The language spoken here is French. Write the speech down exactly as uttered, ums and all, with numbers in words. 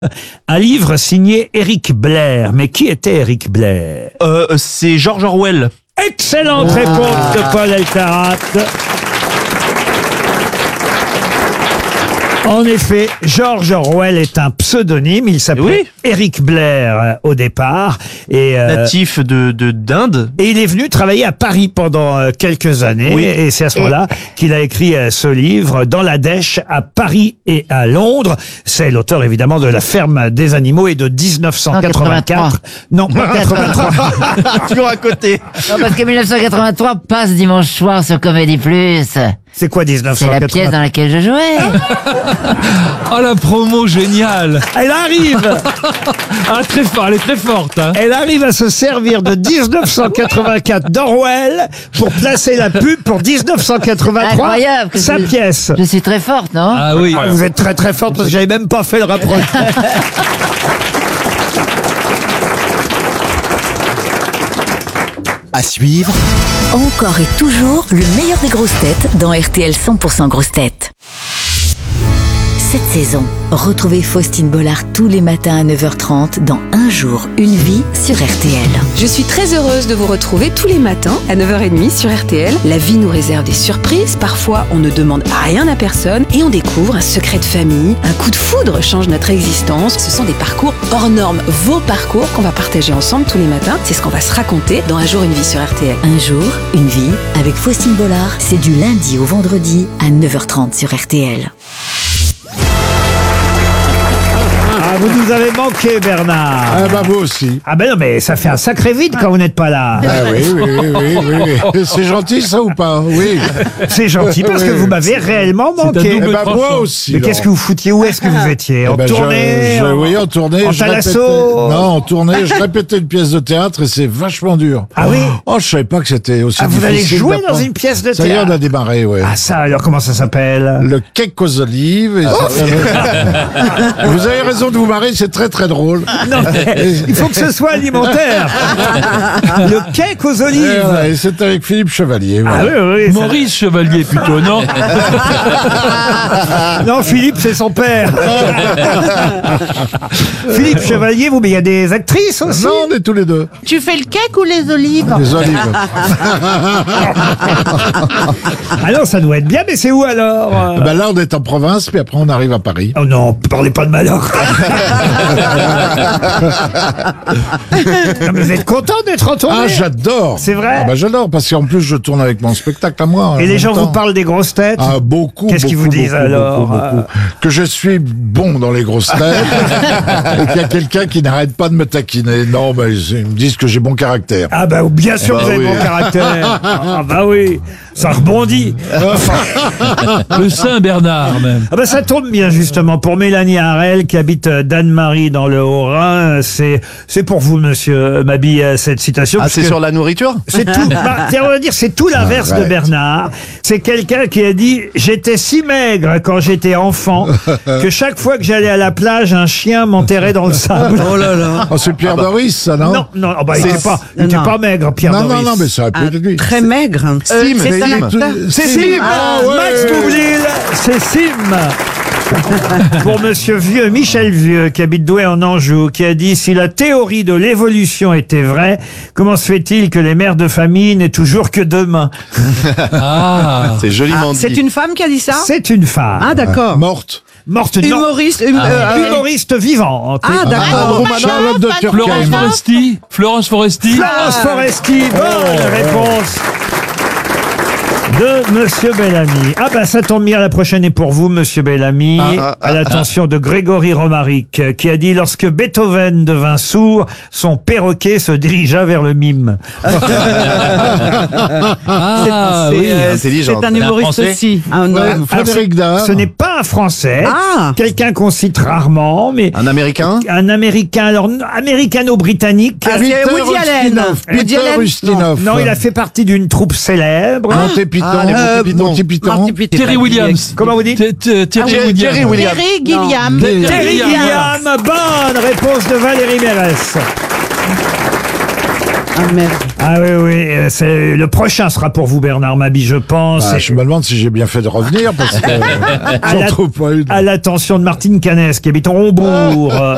Un livre signé Éric Blair. Mais qui était Éric Blair? Euh, c'est George Orwell. Excellente réponse de Paul Elkarat. En effet, George Orwell est un pseudonyme. Il s'appelait Oui. Éric Blair euh, au départ. Et, euh, Natif de de- d'Inde. et il est venu travailler à Paris pendant euh, quelques années. Oui. Et c'est à ce moment-là qu'il a écrit euh, ce livre, Dans la dèche, à Paris et à Londres. C'est l'auteur évidemment de La ferme des animaux et de dix-neuf cent quatre-vingt-quatre. Non, pas quatre-vingt-trois. Toujours à côté. Non, parce que mille neuf cent quatre-vingt-trois passe dimanche soir sur Comédie Plus. C'est quoi dix-neuf cent C'est la quatre-vingt-trois? pièce dans laquelle je jouais. Oh, la promo géniale. Elle arrive Ah, très fort, elle est très forte. Hein. Elle arrive à se servir de dix-neuf cent quatre-vingt-quatre d'Orwell pour placer la pub pour dix-neuf cent quatre-vingt-trois, Incroyable. que sa je- pièce. Je suis très forte, non? Ah oui. Vous êtes très très forte parce que j'avais même pas fait le rapprochement. À suivre, Encore et toujours le meilleur des grosses têtes dans R T L cent pour cent grosses têtes. Cette saison, retrouvez Faustine Bollard tous les matins à neuf heures trente dans Un jour, une vie sur R T L. Je suis très heureuse de vous retrouver tous les matins à neuf heures trente sur R T L. La vie nous réserve des surprises, parfois on ne demande rien à personne et on découvre un secret de famille, un coup de foudre change notre existence. Ce sont des parcours hors normes, vos parcours qu'on va partager ensemble tous les matins. C'est ce qu'on va se raconter dans Un jour, une vie sur R T L. Un jour, une vie avec Faustine Bollard, c'est du lundi au vendredi à neuf heures trente sur R T L. Ah, vous nous avez manqué, Bernard. Ah bah vous aussi. Ah ben non, mais ça fait un sacré vide quand vous n'êtes pas là. Ah oui, oui, oui, oui, oui, oui. C'est gentil ça ou pas? Oui. C'est gentil parce que vous m'avez réellement un manqué. Eh double ben tranchant. moi aussi. Mais qu'est-ce que Laurent. vous foutiez? Où est-ce que vous étiez? En Eh ben, je- tournée je, en- Oui, en tournée. en je thalasso répétais- Non, en tournée, je répétais une pièce de théâtre et c'est vachement dur. Ah oui? Oh, je savais pas que c'était aussi Ah, vous allez difficile jouer dans d'apprendre. une pièce de Ça y est, théâtre? on a démarré, ouais. Ah ça, alors comment ça s'appelle? Le cake aux olives. et ça- Vous avez raison de vous marrer, c'est très très drôle. Non, mais il faut que ce soit alimentaire. Le cake aux Et, olives. voilà, et c'est avec Philippe Chevalier. Ah voilà. oui, oui, oui. ça- Maurice Chevalier plutôt, non? Non, Philippe, c'est son père. Philippe Chevalier, vous, mais il y a des actrices aussi. Non, on est tous les deux. Tu fais le cake ou les olives? Les olives. Ah non, ça doit être bien, mais c'est où alors? euh Ben là, on est en province, puis après, on arrive à Paris. Oh non, parlez pas de malheur. Non, mais vous êtes content d'être en tournée? Ah, j'adore. C'est vrai? Ah, bah, j'adore, parce qu'en plus, je tourne avec mon spectacle à moi. Et en les même gens temps. vous parlent des grosses têtes? Ah, beaucoup. Qu'est-ce qu'ils beaucoup, vous disent beaucoup, alors, beaucoup, beaucoup. euh Que je suis bon dans les grosses têtes et qu'il y a quelqu'un qui n'arrête pas de me taquiner. Non, bah, ils me disent que j'ai bon caractère. Ah bah bien sûr Bah vous avez oui. bon caractère. Ah bah oui, ça rebondit. Le Saint-Bernard, même. Ah bah ça tombe bien justement pour Mélanie Harel qui habite euh, Danemarie dans le Haut-Rhin. C'est c'est pour vous monsieur Mabi euh, cette citation. Ah, parce c'est que sur la nourriture. c'est tout. Bah, tiens, on va dire c'est tout l'inverse de Arrête. Bernard. C'est quelqu'un qui a dit j'étais si maigre quand j'étais enfant que chaque fois que j'allais à la plage un chien m'enterrait dans le sable. Oh là là. Oh, c'est Pierre Doris, ça, non? Non non oh bah, il C'est- était pas il était non. pas maigre Pierre non, Doris. non, non, mais ça aurait pu être lui. Très maigre. Sim, c'est un Sim. acteur. C'est Sim. Ah, ouais. Max Boublil, c'est Sim. Pour monsieur Vieux, Michel Vieux, qui habite Douai en Anjou, qui a dit « Si la théorie de l'évolution était vraie, comment se fait-il que les mères de famille n'aient toujours que deux mains Ah. C'est joliment C'est dit. une femme qui a dit ça? » C'est une femme. Ah, d'accord. Morte. Morte, non. Humoriste. hum- euh, Humoriste vivante. Ah, d'accord. Charlotte de Florence Turckheim. Foresti. Florence Foresti. Florence Foresti, bonne réponse de Monsieur Bellamy. Ah bah ça tombe bien, la prochaine est pour vous, Monsieur Bellamy, Ah, ah, à l'attention de Grégory Romaric, euh, qui a dit « Lorsque Beethoven devint sourd, son perroquet se dirigea vers le mime. Ah, c'est, oui. euh, intelligent. C'est un humoriste Français aussi. Un Ouais, homme. Frédéric Dard. Ce n'est pas un Français, Ah. quelqu'un qu'on cite rarement, mais Un Américain. un Américain, alors américano-britannique. Ah, c'est Peter Woody Allen. Ustinov. Woody Peter Allen. Ustinov. Non, il a fait partie d'une troupe célèbre. Monté Python. Ah, les Monty Python. Monty Python. Monty Python. Terry Williams. Comment vous dites? T- t- Terry Jerry- Williams. Jerry Williams. Terry Gilliam. Terry Terry Gilliam. Gilliam, bonne réponse de Valérie Mérès. Ah, merde. Ah oui, oui, euh, c'est le prochain sera pour vous, Bernard Mabie, je pense. Ah, je me demande si j'ai bien fait de revenir parce que À j'en la- trouve pas une. À l'attention de Martine Canès, qui habite en Hombourg.